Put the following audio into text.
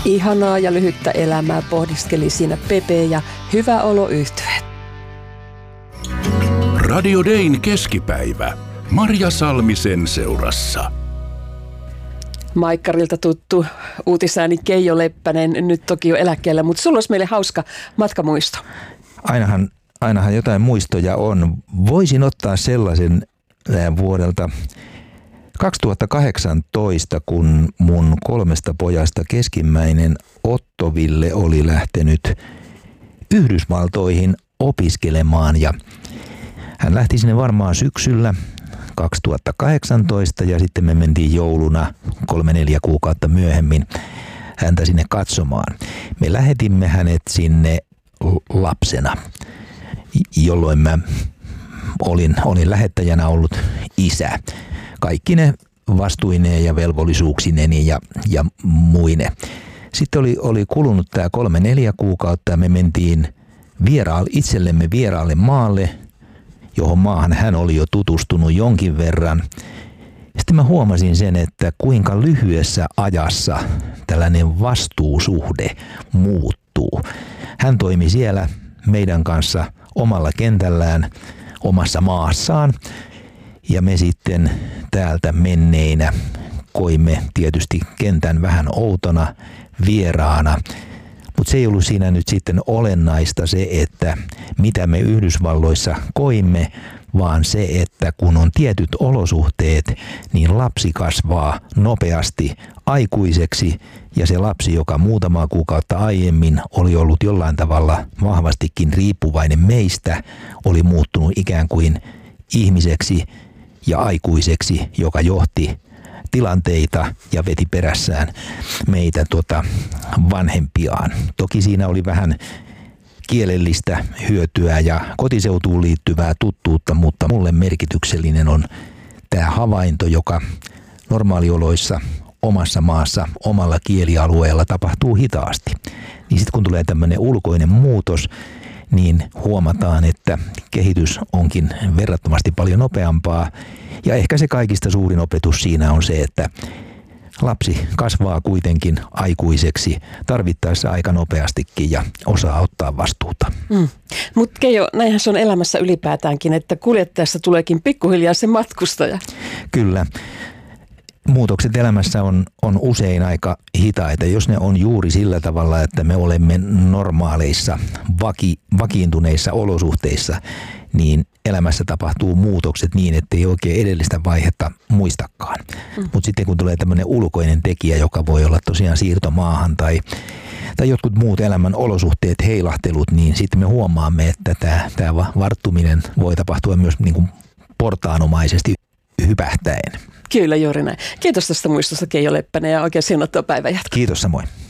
Ihanaa ja lyhyttä elämää pohdiskeli siinä Pepe ja Hyvä olo -yhtye. Radio Dayn keskipäivä. Marja Salmisen seurassa. Maikkarilta tuttu uutisääni Keijo Leppänen, nyt toki jo eläkkeellä, mutta sulla olisi meille hauska matkamuisto. Ainahan jotain muistoja on. Voisin ottaa sellaisen vuodelta 2018, kun mun 3 pojasta keskimmäinen Otto-Ville oli lähtenyt Yhdysvaltoihin opiskelemaan ja hän lähti sinne varmaan syksyllä 2018 ja sitten me mentiin jouluna 3-4 kuukautta myöhemmin häntä sinne katsomaan. Me lähetimme hänet sinne lapsena, jolloin mä olin lähettäjänä ollut isä. Kaikki ne vastuineen ja velvollisuuksineni ja muine. Sitten oli kulunut tämä 3-4 kuukautta ja me mentiin itsellemme vieraalle maalle, johon maahan hän oli jo tutustunut jonkin verran. Sitten mä huomasin sen, että kuinka lyhyessä ajassa tällainen vastuusuhde muuttuu. Hän toimi siellä meidän kanssa omalla kentällään, omassa maassaan. Ja me sitten täältä menneinä koimme tietysti kentän vähän outona, vieraana. Mutta se ei ollut siinä nyt sitten olennaista se, että mitä me Yhdysvalloissa koimme, vaan se, että kun on tietyt olosuhteet, niin lapsi kasvaa nopeasti aikuiseksi ja se lapsi, joka muutamaa kuukautta aiemmin oli ollut jollain tavalla vahvastikin riippuvainen meistä, oli muuttunut ikään kuin ihmiseksi ja aikuiseksi, joka johti tilanteita ja veti perässään meitä vanhempiaan. Toki siinä oli vähän kielellistä hyötyä ja kotiseutuun liittyvää tuttuutta, mutta mulle merkityksellinen on tämä havainto, joka normaalioloissa omassa maassa, omalla kielialueella tapahtuu hitaasti. Niin sitten kun tulee tämmöinen ulkoinen muutos, niin huomataan, että kehitys onkin verrattomasti paljon nopeampaa. Ja ehkä se kaikista suurin opetus siinä on se, että lapsi kasvaa kuitenkin aikuiseksi tarvittaessa aika nopeastikin ja osaa ottaa vastuuta. Mutta Keijo, näinhän se on elämässä ylipäätäänkin, että kuljettajasta tuleekin pikkuhiljaa se matkustaja. Kyllä. Muutokset elämässä on usein aika hitaita, jos ne on juuri sillä tavalla, että me olemme normaaleissa, vakiintuneissa olosuhteissa, niin elämässä tapahtuu muutokset niin, ettei oikein edellistä vaihetta muistakaan. Mutta sitten kun tulee tämmöinen ulkoinen tekijä, joka voi olla tosiaan siirtomaahan tai jotkut muut elämän olosuhteet, heilahtelut, niin sitten me huomaamme, että tämä varttuminen voi tapahtua myös niin kuin portaanomaisesti hypähtäen. Kyllä, juuri näin. Kiitos tästä muistosta, Keijo Leppänen, ja oikein siunattua päivänjatkoa. Kiitos samoin.